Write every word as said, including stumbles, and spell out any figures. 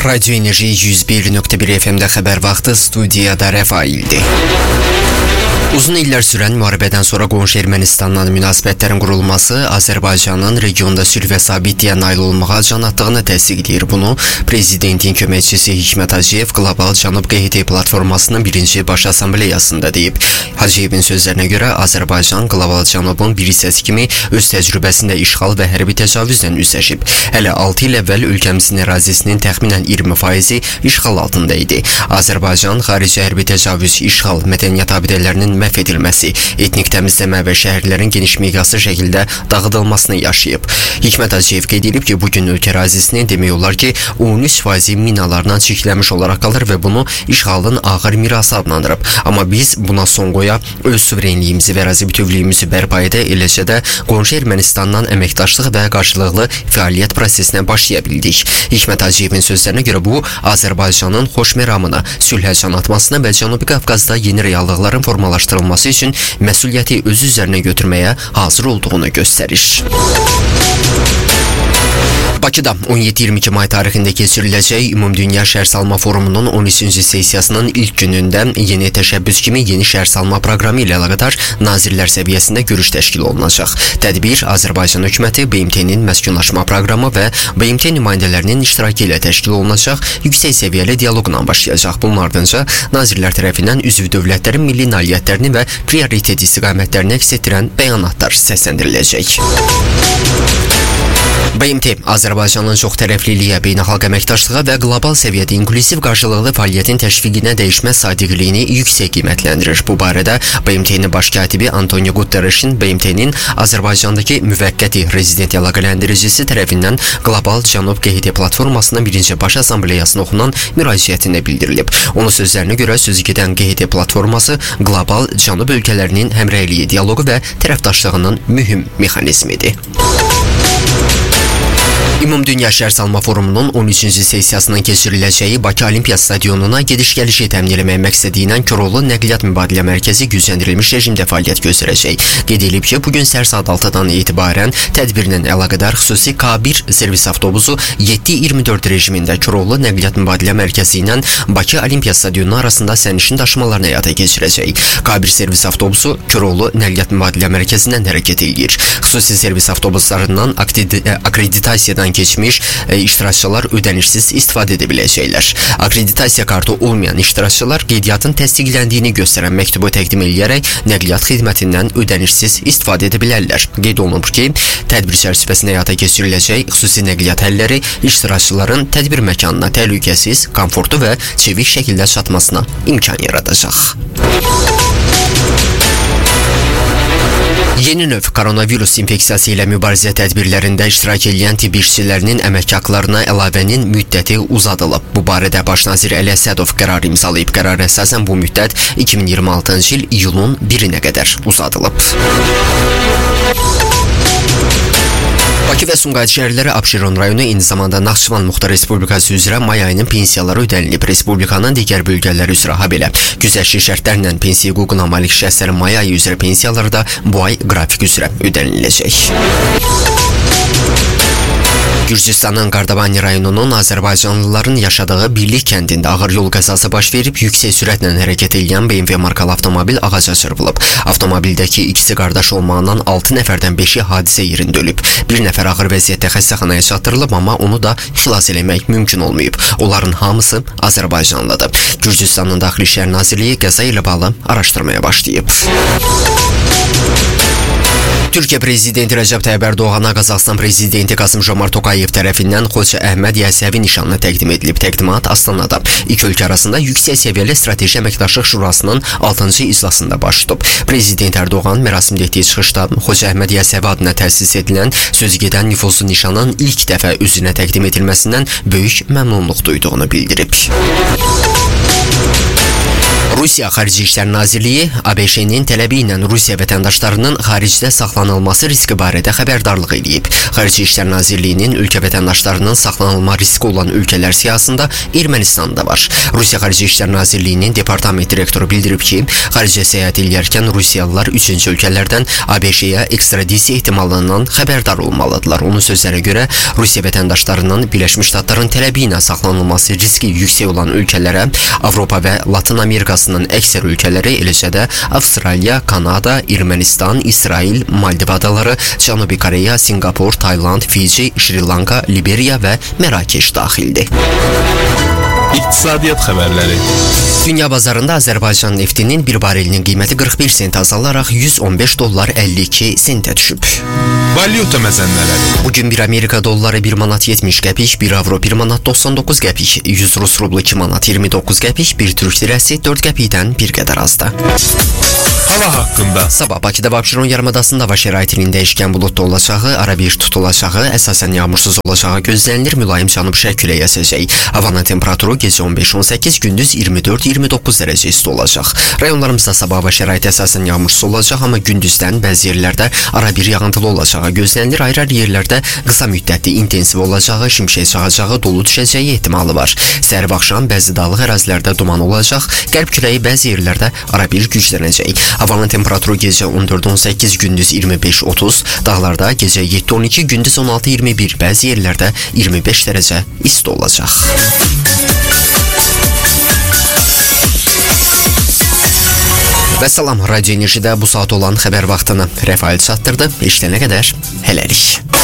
Radyo Enerji yüz bir nöqtə bir F M'də xəbər vaxtı, studiyada Rəfaildir. Uzun illər sürən müharibədən sonra qonşu Ermənistanla münasibətlərin qurulması Azərbaycanın regionda sülh və sabitliyə nail olmağa can attığını təsdiqləyir. Bunu Prezidentin köməkçisi Hikmət Hacıyev Qlobal Cənub Q H T platformasının birinci baş assambleyasında deyib. Hacıyevin sözlərinə görə Azərbaycan Qlobal Cənubun bir hissəsi kimi öz təcrübəsində işğal və hərbi təcavüzlə üzləşib. Hələ altı il əvvəl ölkəmizin ərazisinin təxminən iyirmi faizi işğal altında idi. Azərbaycan xarici hərbi təcavüz, işğal, mədəniyyət abidələrinin məhv edilməsi, etnik təmizləmə və şəhərlərin geniş miqyaslı şəkildə dağıdılmasını yaşayıb. Hikmət Hacıyev qeyd edib ki, bugün ölkə ərazisinin demək olar ki, on üç faizi minalarla çirklənmiş olaraq qalır və bunu işğalın ağır mirası adlandırıb. Amma biz buna son qoya, öz suverenliyimizi və ərazi bütövlüyümüzü bərpa edə, eləcə də qonşu Ermənistandan əməkdaşlıq və qarşılıqlı fəaliyyət prosesinə başlaya bildik. Hikmət Hacıyevin sözlərinə görə bu, Azərbaycanın xoş məramına, sülhə can atmasına və Cənubi Qafqazda yeni reallıqların formalaşdırılması üçün məsuliyyəti öz üzərinə götürməyə hazır olduğunu göstərir. Bakıda on yeddi iyirmi iki may tarixində keçiriləcək Ümumdünya Şəhərsalma Forumunun on üçüncü sessiyasının ilk günündə yeni təşəbbüs kimi yeni şəhərsalma proqramı ilə əlaqədar nazirlər səviyyəsində görüş təşkil olunacaq. Tədbir Azərbaycan hökuməti, B M T-nin məskunlaşma proqramı və B M T nümayəndələrinin iştirakı ilə təşkil olunacaq yüksək səviyyəli dialoqla başlayacaq. Bunun ardınca nazirlər tərəfindən üzv dövlətlərin milli nailiyyətlərini və prioritet istiqamətlərini əks etdirən bəyanatlar səsləndiriləcək. B M T Azərbaycanın çox tərəfliliyə, beynəlxalq əməkdaşlığa və qlobal səviyyədə inklusiv qarşılıqlı fəaliyyətin təşviqinə dəyişməz sadiqliyini yüksək qiymətləndirir. Bu barədə B M T-nin baş katibi Antonio Guterres'in B M T-nin Azərbaycandakı müvəqqəti rezident əlaqələndiricisi tərəfindən Qlobal Cənub Q H T platformasının birinci baş assambleyasına oxunan müraciətində bildirilib. Onun sözlərinə görə sözü gedən Q H T platforması qlobal Cənub ölkələrinin həmrəyliyi, dialoqu və tərəfdaşlığının mühüm mexanizmidir. Ümumdünya Şəhərsalma Forumunun on üçüncü sessiyasının keçiriləcəyi Bakı Olimpiya Stadionuna gediş-gəlişi təmin etmək məqsədi ilə Koroğlu Nəqliyyat Mübadilə Mərkəzi gücləndirilmiş rejimdə fəaliyyət göstərəcək. Qeyd edilib ki, bugün səhər saat altıdan etibarən tədbirlə əlaqədar xüsusi K bir servis avtobusu yeddi iyirmi dörd rejimində Koroğlu Nəqliyyat Mübadilə Mərkəzi ilə Bakı Olimpiya Stadionu arasında sərnişin daşımalarını həyata keçirəcək. K bir servis avtobusu Koroğlu Nəqliyyat Mübadilə Mərkəzindən hərəkət edir. Xüsusi servis avtobuslarından akreditasiyadan keçmiş e, iştirakçılar ödənişsiz istifadə edə biləcəklər. Akreditasiya kartı olmayan iştirakçılar qeydiyyatın təsdiqləndiyini göstərən məktubu təqdim edərək nəqliyyat xidmətindən ödənişsiz istifadə edə bilərlər. Qeyd olunur ki, tədbir çərçivəsində həyata keçiriləcək xüsusi nəqliyyat həlləri iştirakçıların tədbir məkanına təhlükəsiz, komfortlu və çevik şəkildə çatmasına imkan yaradacaq. Yeni növ koronavirus infeksiyası ilə mübarizə tədbirlərində iştirak edən tibb işçilərinin əmək haqlarına əlavənin müddəti uzadılıb. Bu barədə Baş nazir Əli Əsədov qərar imzalayıb. Qərara əsasən bu müddət iki min iyirmi altıncı il iyulun birinə qədər uzadılıb. Bakı və Sumqayıt şəhərləri Abşeron rayonu, eyni zamanda Naxçıvan Muxtar Respublikası üzrə may ayının pensiyaları ödənilib. Respublikanın digər bölgələri üzrə habelə güzəştli şərtlərlə pensiya hüququna malik şəxslərin may ayı üzrə pensiyaları da bu ay qrafik üzrə ödəniləcək. Gürcüstanın Qardabani rayonunun Azərbaycanlıların yaşadığı Birlik kəndində ağır yol qəzası baş verib, yüksək sürətlə hərəkət edən B M W markalı avtomobil ağaca çırpılıb. Avtomobildəki ikisi qardaş olmağından altı nəfərdən beşi hadisə yerində ölüb. Bir nəfər ağır vəziyyətdə xəstəxanaya çatdırılıb, amma onu da xilas eləmək mümkün olmayıb. Onların hamısı Azərbaycanlıdır. Gürcüstanın Daxili İşlər Nazirliyi qəza ilə bağlı araşdırmaya başlayıb. Türkiyə Prezidenti Rəcəb Tayyib Ərdoğana Qazaxıstan Prezidenti Qasım-Jomart Tokayev tərəfindən Xoca Əhməd Yəsəvi nişanı təqdim edilib. Təqdimat Astanada iki ölkə arasında yüksək səviyyəli strateji əməkdaşlıq şurasının altıncı iclasında baş tutub. Prezident Ərdoğan mərasimdə etdiyi çıxışda Xoca Əhməd Yəsəvi adına təsis edilən sözügedən nüfuzlu nişanın ilk dəfə üzünə təqdim edilməsindən böyük məmnunluq duyduğunu bildirib. Rusiya Xarici İşlər Nazirliyi A B Ş-nin tələbi ilə Rusiya vətəndaşlarının xaricdə saxlanılması riski barədə xəbərdarlıq edib. Xarici İşlər Nazirliyinin ölkə vətəndaşlarının saxlanılma riski olan ölkələr siyahısında Ermənistan da var. Rusiya Xarici İşlər Nazirliyinin departament direktoru bildirib ki, xaricə səyahət edərkən Rusiyalılar üçüncü ölkələrdən A B Ş-yə ekstradisiya ehtimalından xəbərdar olmalıdırlar. Onun sözlərə görə Rusiya vətəndaşlarının Birləşmiş Ştatların tələbi ilə saxlanılması riski yüksək olan ölkələrə Avropa və Latın Amerikasının əksər ölkələri, eləcə də Avstraliya, Kanada, Ermənistan, İsrail, Maldiv adaları, Cənubi Koreya, Singapur, Tayland, Fiji, Şri Lanka, Liberiya və Mərakeş daxildir. İqtisadiyyat xəbərləri. Dünya bazarında Azərbaycan neftinin bir barelinin qiyməti qırx bir sent azalaraq yüz on beş dollar əlli iki sentə düşüb. Valyuta məzənləri. Bugün bir Amerika dolları bir manat yetmiş qəpik, bir avro bir manat doxsan doqquz qəpik, yüz rus rublu iki manat iyirmi doqquz qəpik, bir türk lirəsi dörd qəpikdən bir qədər azdır. Hava haqqında. Sabah Bakıda və Abşeron yarımadasında hava şəraitinin dəyişkən buludlu olacağı, ara bir tutulacağı, əsasən yağmursuz olacağı gözlənilir, mülayim cənub-şərq küləyi əsəcək. Havanın temperaturu gecə on beş on səkkiz, gündüz iyirmi dörd iyirmi doqquz dərəcə isti olacaq. Rayonlarımızda sabah hava şəraiti əsasən yağmursuz olacaq, amma gündüzdən bəzi yerlərdə ara bir yağıntılı olacağı gözlənilir. Ayrı-ayrı yerlərdə qısa müddətli intensiv olacağı, şimşək çaxacağı, dolu düşəcəyi ehtimalı var. Səhər və axşam bəzi dağlıq ərazilərdə duman olacaq, qərb küləyi bəzi yerlərdə ara bir güclənəcək. Havanın temperaturu gecə on dörd on səkkiz, gündüz iyirmi beş otuz, dağlarda gecə yeddi on iki, gündüz on altı iyirmi bir, bəzi yerlərdə iyirmi beş dərəcə isti olacaq. Və salam, Radio Enerjidə bu saat olan xəbər vaxtını Rəfail çatdırdı. İşlənə qədər hələlik.